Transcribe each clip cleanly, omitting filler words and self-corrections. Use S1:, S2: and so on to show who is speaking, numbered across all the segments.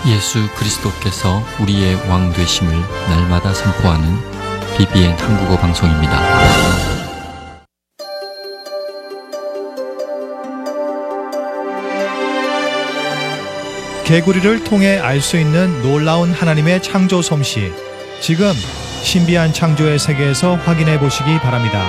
S1: 예수 그리스도께서 우리의 왕 되심을 날마다 선포하는 BBN 한국어 방송입니다.
S2: 개구리를 통해 알 수 있는 놀라운 하나님의 창조 솜씨, 지금 신비한 창조의 세계에서 확인해 보시기 바랍니다.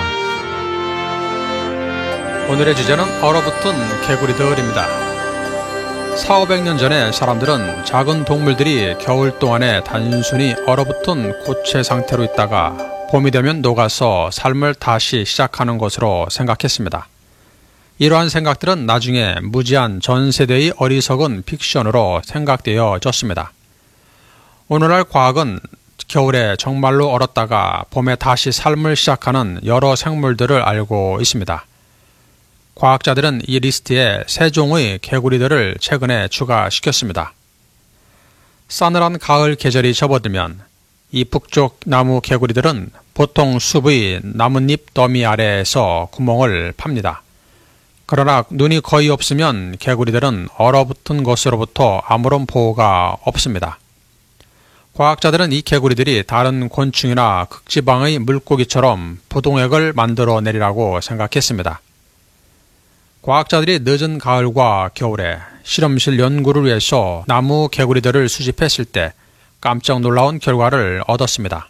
S3: 오늘의 주제는 얼어붙은 개구리들입니다. 400~500년 전에 사람들은 작은 동물들이 겨울 동안에 단순히 얼어붙은 고체 상태로 있다가 봄이 되면 녹아서 삶을 다시 시작하는 것으로 생각했습니다. 이러한 생각들은 나중에 무지한 전 세대의 어리석은 픽션으로 생각되어졌습니다. 오늘날 과학은 겨울에 정말로 얼었다가 봄에 다시 삶을 시작하는 여러 생물들을 알고 있습니다. 과학자들은 이 리스트에 3종의 개구리들을 최근에 추가시켰습니다. 싸늘한 가을 계절이 접어들면 이 북쪽 나무 개구리들은 보통 숲의 나뭇잎 더미 아래에서 구멍을 팝니다. 그러나 눈이 거의 없으면 개구리들은 얼어붙은 것으로부터 아무런 보호가 없습니다. 과학자들은 이 개구리들이 다른 곤충이나 극지방의 물고기처럼 부동액을 만들어내리라고 생각했습니다. 과학자들이 늦은 가을과 겨울에 실험실 연구를 위해서 나무 개구리들을 수집했을 때 깜짝 놀라운 결과를 얻었습니다.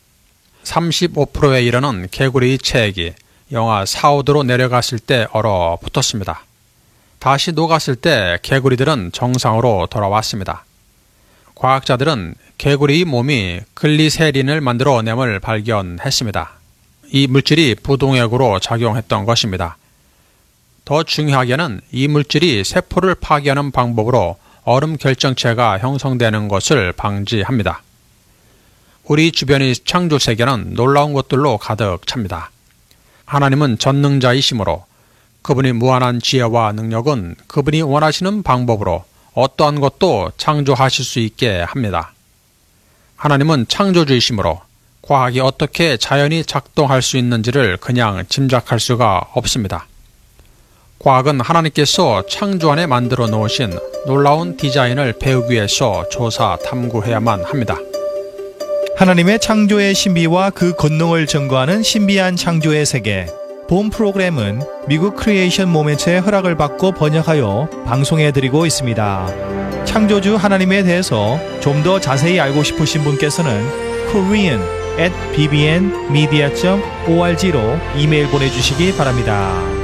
S3: 35%에 이르는 개구리의 체액이 영하 4~5도로 내려갔을 때 얼어붙었습니다. 다시 녹았을 때 개구리들은 정상으로 돌아왔습니다. 과학자들은 개구리의 몸이 글리세린을 만들어냄을 발견했습니다. 이 물질이 부동액으로 작용했던 것입니다. 더 중요하게는 이 물질이 세포를 파괴하는 방법으로 얼음 결정체가 형성되는 것을 방지합니다. 우리 주변의 창조 세계는 놀라운 것들로 가득 찹니다. 하나님은 전능자이시므로 그분이 무한한 지혜와 능력은 그분이 원하시는 방법으로 어떠한 것도 창조하실 수 있게 합니다. 하나님은 창조주이시므로 과학이 어떻게 자연히 작동할 수 있는지를 그냥 짐작할 수가 없습니다. 과학은 하나님께서 창조 안에 만들어 놓으신 놀라운 디자인을 배우기 위해서 조사 탐구해야만 합니다.
S2: 하나님의 창조의 신비와 그 권능을 증거하는 신비한 창조의 세계. 본 프로그램은 미국 크리에이션 모멘트의 허락을 받고 번역하여 방송해드리고 있습니다. 창조주 하나님에 대해서 좀 더 자세히 알고 싶으신 분께서는 korean@bbnmedia.org로 이메일 보내주시기 바랍니다.